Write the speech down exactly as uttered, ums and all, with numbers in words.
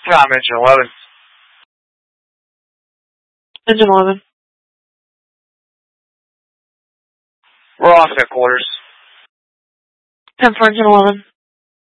I'm engine eleven. Engine eleven. We're off at quarters. ten for engine eleven.